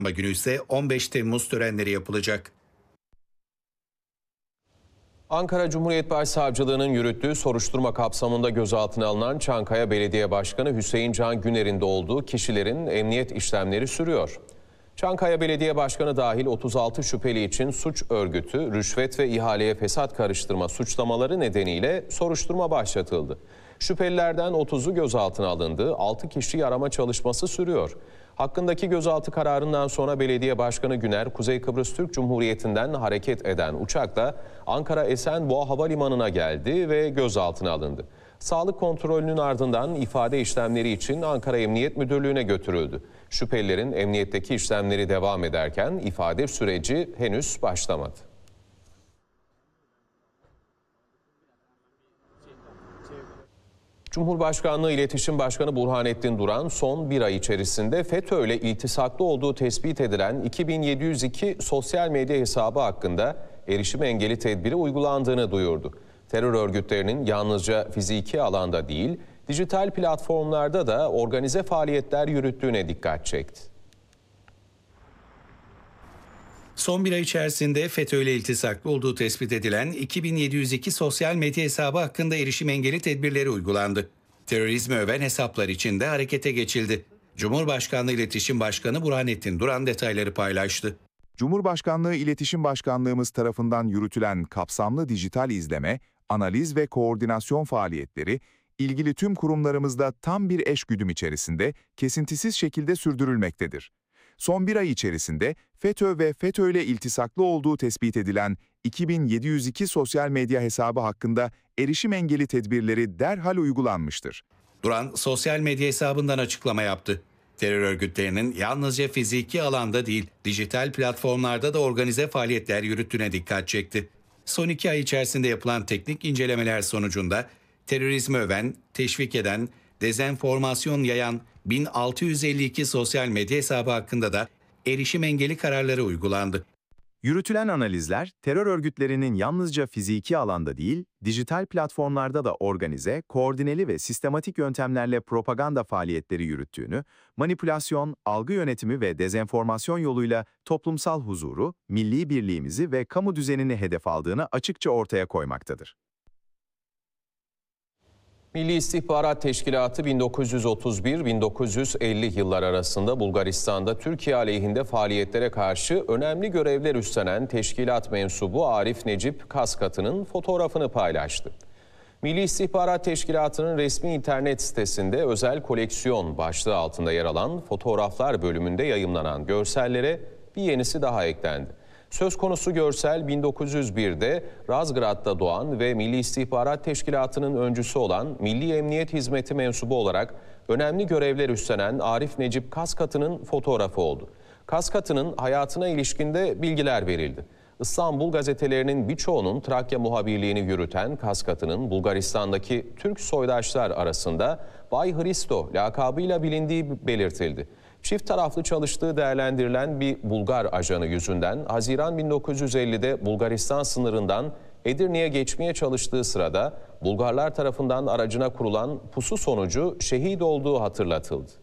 Günü ise 15 Temmuz törenleri yapılacak. Ankara Cumhuriyet Başsavcılığı'nın yürüttüğü soruşturma kapsamında gözaltına alınan Çankaya Belediye Başkanı Hüseyin Can Güner'in de olduğu kişilerin emniyet işlemleri sürüyor. Çankaya Belediye Başkanı dahil 36 şüpheli için suç örgütü, rüşvet ve ihaleye fesat karıştırma suçlamaları nedeniyle soruşturma başlatıldı. Şüphelilerden 30'u gözaltına alındı, 6 kişi arama çalışması sürüyor. Hakkındaki gözaltı kararından sonra Belediye Başkanı Güner, Kuzey Kıbrıs Türk Cumhuriyeti'nden hareket eden uçakla Ankara Esenboğa Havalimanı'na geldi ve gözaltına alındı. Sağlık kontrolünün ardından ifade işlemleri için Ankara Emniyet Müdürlüğü'ne götürüldü. Şüphelilerin emniyetteki işlemleri devam ederken ifade süreci henüz başlamadı. Cumhurbaşkanlığı İletişim Başkanı Burhanettin Duran son bir ay içerisinde FETÖ ile iltisaklı olduğu tespit edilen 2702 sosyal medya hesabı hakkında erişim engeli tedbiri uygulandığını duyurdu. Terör örgütlerinin yalnızca fiziki alanda değil, dijital platformlarda da organize faaliyetler yürüttüğüne dikkat çekti. Son bir ay içerisinde FETÖ ile iltisaklı olduğu tespit edilen 2702 sosyal medya hesabı hakkında erişim engeli tedbirleri uygulandı. Terörizmi öven hesaplar için de harekete geçildi. Cumhurbaşkanlığı İletişim Başkanı Burhanettin Duran detayları paylaştı. Cumhurbaşkanlığı İletişim Başkanlığımız tarafından yürütülen kapsamlı dijital izleme, analiz ve koordinasyon faaliyetleri, ilgili tüm kurumlarımızda tam bir eşgüdüm içerisinde kesintisiz şekilde sürdürülmektedir. Son bir ay içerisinde FETÖ ve FETÖ ile iltisaklı olduğu tespit edilen 2702 sosyal medya hesabı hakkında erişim engeli tedbirleri derhal uygulanmıştır. Duran sosyal medya hesabından açıklama yaptı. Terör örgütlerinin yalnızca fiziki alanda değil, dijital platformlarda da organize faaliyetler yürüttüğüne dikkat çekti. Son 2 ay içerisinde yapılan teknik incelemeler sonucunda terörizmi öven, teşvik eden, dezenformasyon yayan 1652 sosyal medya hesabı hakkında da erişim engeli kararları uygulandı. Yürütülen analizler, terör örgütlerinin yalnızca fiziki alanda değil, dijital platformlarda da organize, koordineli ve sistematik yöntemlerle propaganda faaliyetleri yürüttüğünü, manipülasyon, algı yönetimi ve dezenformasyon yoluyla toplumsal huzuru, milli birliğimizi ve kamu düzenini hedef aldığını açıkça ortaya koymaktadır. Milli İstihbarat Teşkilatı 1931-1950 yıllar arasında Bulgaristan'da Türkiye aleyhinde faaliyetlere karşı önemli görevler üstlenen teşkilat mensubu Arif Necip Kaskatı'nın fotoğrafını paylaştı. Milli İstihbarat Teşkilatı'nın resmi internet sitesinde özel koleksiyon başlığı altında yer alan fotoğraflar bölümünde yayımlanan görsellere bir yenisi daha eklendi. Söz konusu görsel 1901'de Razgrad'da doğan ve Milli İstihbarat Teşkilatı'nın öncüsü olan Milli Emniyet Hizmeti mensubu olarak önemli görevler üstlenen Arif Necip Kaskatı'nın fotoğrafı oldu. Kaskatı'nın hayatına ilişkinde bilgiler verildi. İstanbul gazetelerinin birçoğunun Trakya muhabirliğini yürüten Kaskatı'nın Bulgaristan'daki Türk soydaşlar arasında Bay Hristo lakabıyla bilindiği belirtildi. Çift taraflı çalıştığı değerlendirilen bir Bulgar ajanı yüzünden Haziran 1950'de Bulgaristan sınırından Edirne'ye geçmeye çalıştığı sırada Bulgarlar tarafından aracına kurulan pusu sonucu şehit olduğu hatırlatıldı.